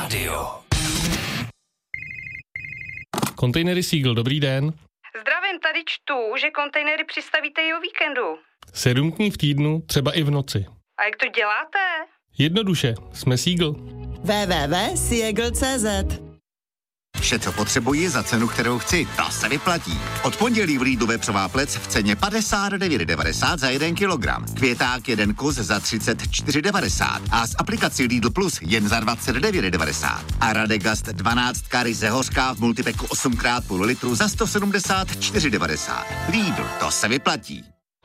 Radio. Kontejnery Seagull, dobrý den. Zdravím, tady čtu, že kontejnery přistavíte i o víkendu. 7 dní v týdnu, třeba i v noci. A jak to děláte? Jednoduše, jsme Seagull. www.seagull.cz. Vše, co potřebuji za cenu, kterou chci, to se vyplatí. Od pondělí v Lidlu vepřová plec v ceně 59,90 za 1 kilogram. Květák 1 kus za 34,90 a z aplikací Lidl Plus jen za 29,90. A Radegast 12 ryze hořká v multipeku 8x půl litru za 174,90. Lidl, to se vyplatí.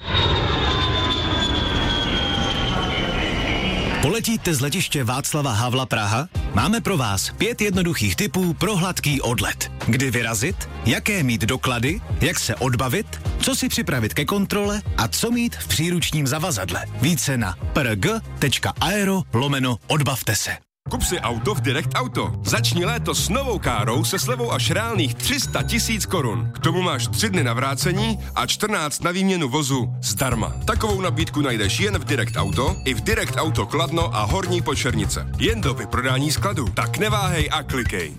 Poletíte z letiště Václava Havla Praha? Máme pro vás 5 jednoduchých tipů pro hladký odlet. Kdy vyrazit? Jaké mít doklady? Jak se odbavit? Co si připravit ke kontrole? A co mít v příručním zavazadle? Více na prg.aero/odbavte se. Kup si auto v Direct Auto. Začni léto s novou károu se slevou až reálných 300 000 korun. K tomu máš 3 dny na vrácení a 14 na výměnu vozu zdarma. Takovou nabídku najdeš jen v Direct Auto, i v Direct Auto Kladno a Horní Počernice. Jen do vyprodání skladu. Tak neváhej a klikej.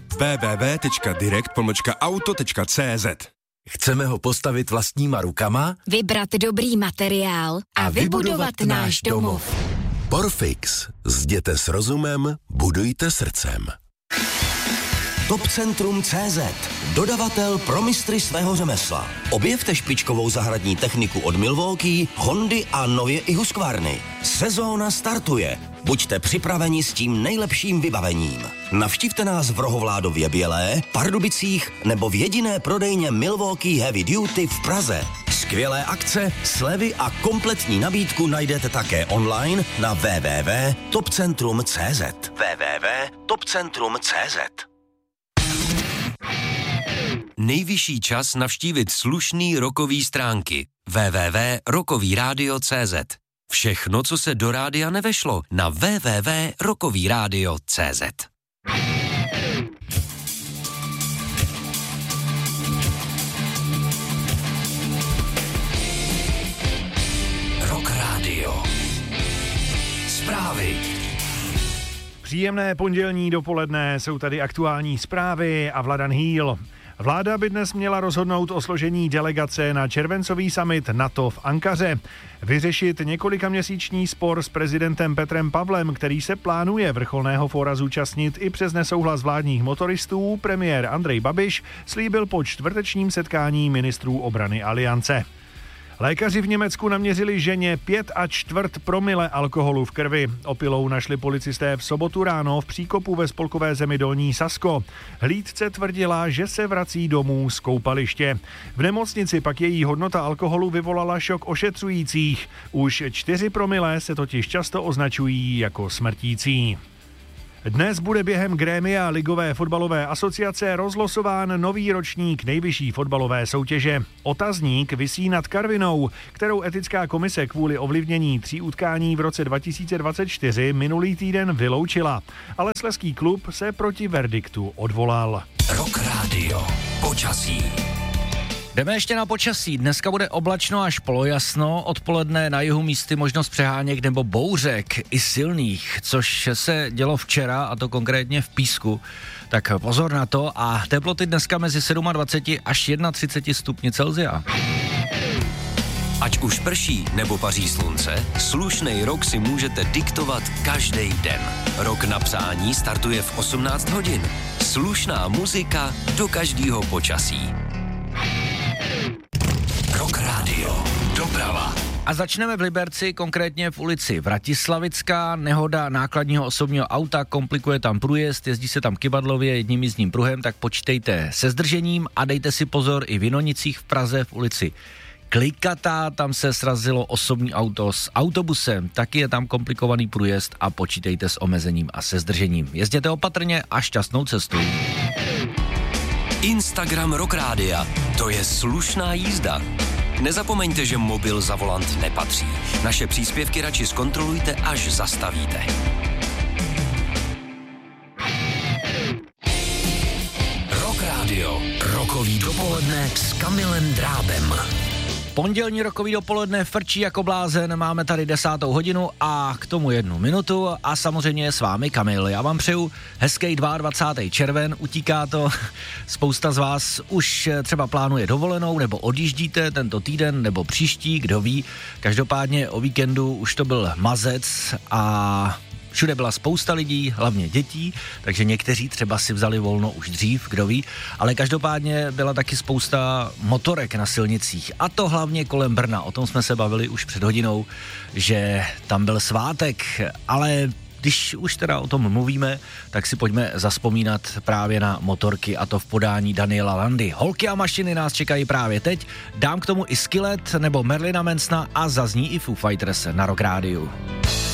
www.direct-auto.cz. Chceme ho postavit vlastníma rukama? Vybrat dobrý materiál a vybudovat náš domov. Porfix. Zděte s rozumem, budujte srdcem. Topcentrum.cz. Dodavatel pro mistry svého řemesla. Objevte špičkovou zahradní techniku od Milwaukee, Hondy a nově i Husqvarny. Sezóna startuje. Buďte připraveni s tím nejlepším vybavením. Navštivte nás v Rohovládově Bělé, Pardubicích nebo v jediné prodejně Milwaukee Heavy Duty v Praze. Skvělé akce, slevy a kompletní nabídku najdete také online na www.topcentrum.cz. www.topcentrum.cz. Nejvyšší čas navštívit slušný rockový stránky www.rockovyradio.cz. Všechno, co se do rádia nevešlo, na www.rockovyradio.cz. Rock Radio. Zprávy. Příjemné pondělní dopoledne, jsou tady aktuální zprávy a Vladan Hýl. Vláda by dnes měla rozhodnout o složení delegace na červencový summit NATO v Ankaře. Vyřešit několikaměsíční spor s prezidentem Petrem Pavlem, který se plánuje vrcholného fóra zúčastnit i přes nesouhlas vládních motoristů, premiér Andrej Babiš slíbil po čtvrtečním setkání ministrů obrany Aliance. Lékaři v Německu naměřili ženě 5,25 promile alkoholu v krvi. Opilou našli policisté v sobotu ráno v příkopu ve spolkové zemi Dolní Sasko. Hlídce tvrdila, že se vrací domů z koupaliště. V nemocnici pak její hodnota alkoholu vyvolala šok ošetřujících. Už 4 promile se totiž často označují jako smrtící. Dnes bude během grémia Ligové fotbalové asociace rozlosován nový ročník nejvyšší fotbalové soutěže. Otazník visí nad Karvinou, kterou etická komise kvůli ovlivnění 3 utkání v roce 2024 minulý týden vyloučila. Ale slezský klub se proti verdiktu odvolal. Rock Radio. Počasí. Jdeme ještě na počasí. Dneska bude oblačno až polojasno, odpoledne na jihu místy možnost přeháněk nebo bouřek, i silných, což se dělo včera, a to konkrétně v Písku. Tak pozor na to, a teploty dneska mezi 27 až 31 stupni Celsia. Ať už prší nebo paří slunce, slušnej rok si můžete diktovat každý den. Rok na psání startuje v 18 hodin. Slušná muzika do každého počasí. Rock Radio. Doprava. A začneme v Liberci, konkrétně v ulici Vratislavická. Nehoda nákladního osobního auta komplikuje tam průjezd, jezdí se tam kyvadlově jedním jízdním pruhem, tak počítejte se zdržením a dejte si pozor i v Jinonicích v Praze v ulici Klikatá, tam se srazilo osobní auto s autobusem, taky je tam komplikovaný průjezd a počítejte s omezením a se zdržením. Jezděte opatrně a šťastnou cestu. Instagram Rock Rádia. To je slušná jízda. Nezapomeňte, že mobil za volant nepatří. Naše příspěvky radši zkontrolujte, až zastavíte. Rock Radio. Rokový dopoledne s Kamilem Drábem. Pondělní rokový dopoledne frčí jako blázen, máme tady 10. hodinu a k tomu 1 minutu a samozřejmě s vámi Kamil. Já vám přeju hezký 22. červen, utíká to, spousta z vás už třeba plánuje dovolenou nebo odjíždíte tento týden nebo příští, kdo ví. Každopádně o víkendu už to byl mazec a všude byla spousta lidí, hlavně dětí, takže někteří třeba si vzali volno už dřív, kdo ví, ale každopádně byla taky spousta motorek na silnicích a to hlavně kolem Brna, o tom jsme se bavili už před hodinou, že tam byl svátek, ale když už teda o tom mluvíme, tak si pojďme zavzpomínat právě na motorky a to v podání Daniela Landy. Holky a mašiny nás čekají právě teď, dám k tomu i Skillet nebo Marilina Mansona a zazní i Foo Fighters na Rock Rádiu.